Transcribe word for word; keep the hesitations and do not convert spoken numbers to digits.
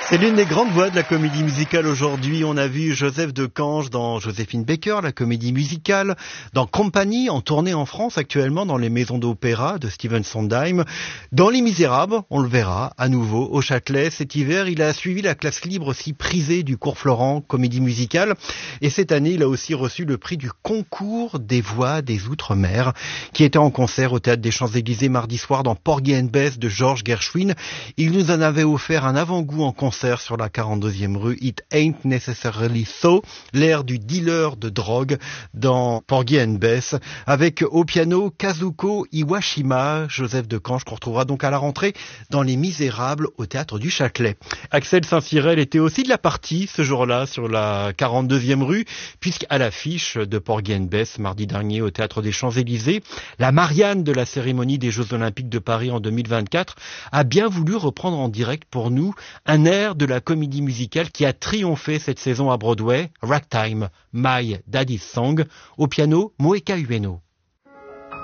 C'est l'une des grandes voix de la comédie musicale aujourd'hui. On a vu Joseph de Cange dans Joséphine Baker, la comédie musicale, dans Compagnie, en tournée en France actuellement dans les maisons d'opéra de Stephen Sondheim. Dans Les Misérables, on le verra à nouveau au Châtelet. Cet hiver, il a suivi la classe libre si prisée du cours Florent, comédie musicale. Et cette année, il a aussi reçu le prix du concours des voix des Outre-mer, qui était en concert au Théâtre des Champs-Élysées mardi soir dans Porgy and Bess de George Gershwin. Il nous en avait offert un avant-goût en concert sur la quarante-deuxième rue It Ain't Necessarily So, l'air du dealer de drogue dans Porgy and Bess, avec au piano Kazuko Iwashima. Joseph de Cange qu'on retrouvera donc à la rentrée dans Les Misérables au Théâtre du Châtelet. Axel Saint-Cyrel était aussi de la partie ce jour-là sur la quarante-deuxième rue, puisqu'à l'affiche de Porgy and Bess mardi dernier au Théâtre des Champs-Élysées, la Marianne de la cérémonie des Jeux Olympiques de Paris en deux mille vingt-quatre a bien voulu reprendre en direct pour nous un air de la comédie musicale qui a triomphé cette saison à Broadway, Ragtime, My Daddy's Song, au piano Moeka Ueno.